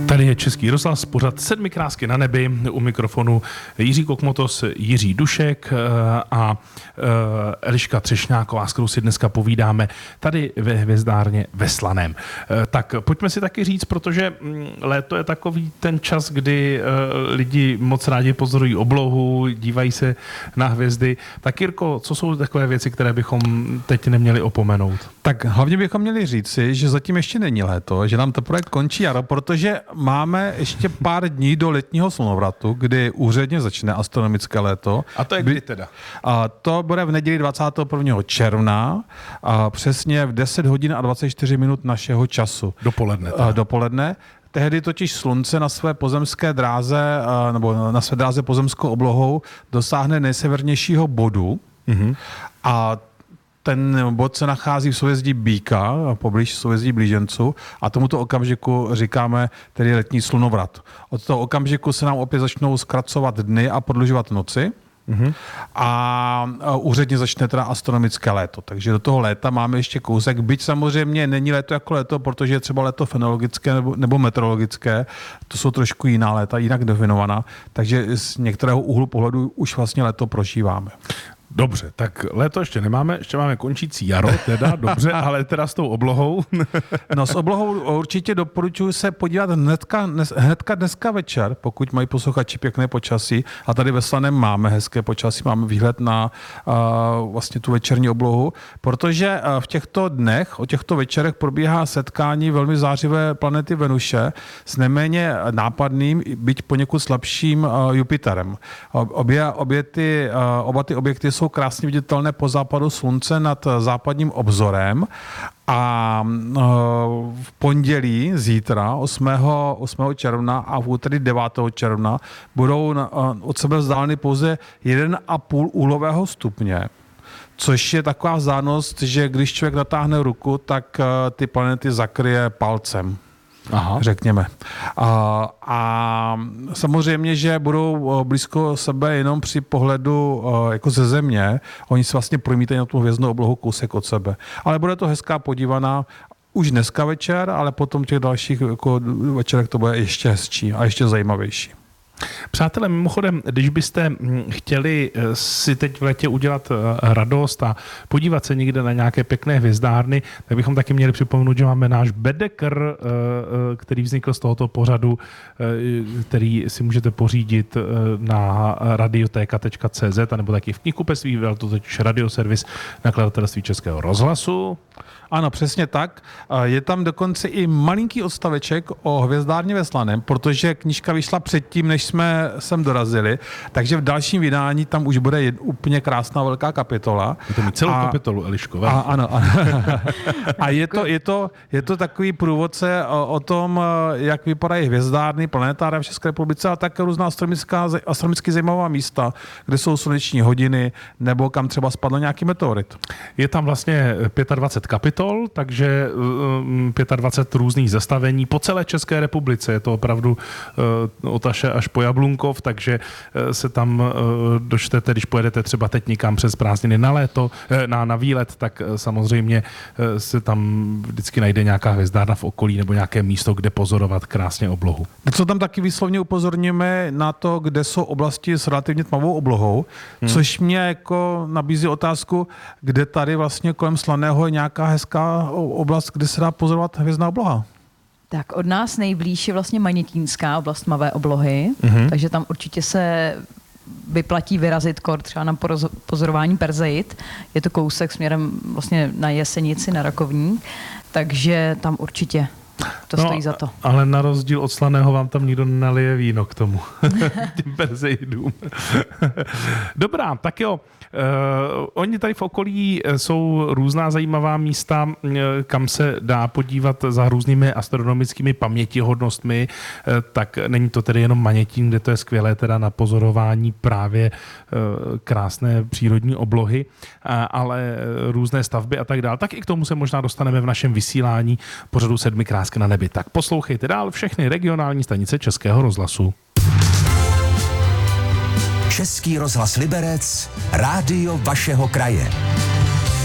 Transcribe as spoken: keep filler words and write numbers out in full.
Tady je Český rozhlas, pořad Sedmi krásky na nebi, u mikrofonu Jiří Kokmotos, Jiří Dušek a Eliška Třešňáková, s kterou si dneska povídáme tady ve Hvězdárně ve Slaném. Tak pojďme si taky říct, protože léto je takový ten čas, kdy lidi moc rádi pozorují oblohu, dívají se na hvězdy. Tak Jirko, co jsou takové věci, které bychom teď neměli opomenout? Tak hlavně bychom měli říci, že zatím ještě není léto, že nám to projekt končí jaro, protože máme ještě pár dní do letního slunovratu, kdy úředně začne astronomické léto. A to je kdy teda? A to bude v neděli dvacátého prvního června, a přesně v deset hodin a dvacet čtyři minut našeho času. Dopoledne. Teda. Dopoledne. Tehdy totiž slunce na své pozemské dráze, nebo na své dráze pozemskou oblohou dosáhne nejsevernějšího bodu. Mm-hmm. A ten bod se nachází v souhvězdí Býka, poblíž souhvězdí Blíženců, a tomuto okamžiku říkáme tedy letní slunovrat. Od toho okamžiku se nám opět začnou zkracovat dny a prodlužovat noci. Mm-hmm. A úředně začne teda astronomické léto. Takže do toho léta máme ještě kousek, byť samozřejmě není léto jako léto, protože je třeba léto fenologické nebo, nebo meteorologické, to jsou trošku jiná léta, jinak definovaná, takže z některého úhlu pohledu už vlastně léto prožíváme. Dobře, tak léto ještě nemáme, ještě máme končící jaro, teda, dobře, ale teda s tou oblohou. No s oblohou určitě doporučuji se podívat hnedka, hnedka dneska večer, pokud mají posluchači pěkné počasí, a tady ve Slaném máme hezké počasí, máme výhled na uh, vlastně tu večerní oblohu, protože uh, v těchto dnech, o těchto večerech probíhá setkání velmi zářivé planety Venuše s neméně nápadným, byť poněkud slabším uh, Jupiterem. Obě, obě ty, uh, oba ty objekty jsou krásně viditelné po západu slunce nad západním obzorem a v pondělí zítra osmého června a v úterý devátého června budou od sebe vzdáleny pouze jeden a půl úhlového stupně. Což je taková vzdálenost, že když člověk natáhne ruku, tak ty planety zakryje palcem. Aha. Řekněme. A, a samozřejmě, že budou blízko sebe jenom při pohledu jako ze Země. Oni se vlastně promítají na tu hvězdnou oblohu kousek od sebe. Ale bude to hezká podívaná už dneska večer, ale potom těch dalších jako večerech to bude ještě hezčí a ještě zajímavější. Přátelé, mimochodem, když byste chtěli si teď v létě udělat radost a podívat se někde na nějaké pěkné hvězdárny, tak bychom taky měli připomenout, že máme náš bedekr, který vznikl z tohoto pořadu, který si můžete pořídit na radioteka tečka cé zet nebo taky v knihkupectví, byl to totiž radioservis nakladatelství Českého rozhlasu. Ano, přesně tak. Je tam dokonce i malinký odstaveček o hvězdárně ve Slaném, protože knížka vyšla předtím, než jsme sem dorazili, takže v dalším vydání tam už bude jed, úplně krásná velká kapitola. Je to mi celou a, kapitolu, Eliško. A, ano, ano. A je to, je, to, je to takový průvodce o, o tom, jak vypadají hvězdárny, planetária v České republice a také různá astronomická, astronomicky zajímavá místa, kde jsou sluneční hodiny nebo kam třeba spadl nějaký meteorit. Je tam vlastně dvacet pět kapitol, takže dvacet pět různých zastavení po celé České republice. Je to opravdu od Aše až po Jablunkov, takže se tam dočtete, když pojedete třeba teď někam přes prázdniny na léto, na, na výlet, tak samozřejmě se tam vždycky najde nějaká hvězdárna v okolí nebo nějaké místo, kde pozorovat krásně oblohu. Co tam taky výslovně upozorníme na to, kde jsou oblasti s relativně tmavou oblohou, hmm. což mě jako nabízí otázku, kde tady vlastně kolem Slaného je nějaká hezká oblast, kde se dá pozorovat hvězdná obloha. Tak od nás nejblíž je vlastně Manětínská oblast tmavé oblohy, mm-hmm. takže tam určitě se vyplatí vyrazit kor třeba na pozorování Perseid. Je to kousek směrem vlastně na Jesenici, na Rakovník, takže tam určitě to no, stojí za to. Ale na rozdíl od Slaného vám tam nikdo nenalije víno k tomu. Tím Perseidům. Dobrá, tak jo. Uh, oni tady v okolí jsou různá zajímavá místa, uh, kam se dá podívat za různými astronomickými pamětihodnostmi, uh, tak není to tedy jenom Manětín, kde to je skvělé teda na pozorování právě uh, krásné přírodní oblohy, uh, ale různé stavby a tak dále. Tak i k tomu se možná dostaneme v našem vysílání pořadu Sedmi krásky na nebi. Tak poslouchejte dál všechny regionální stanice Českého rozhlasu. Český rozhlas Liberec, rádio vašeho kraje.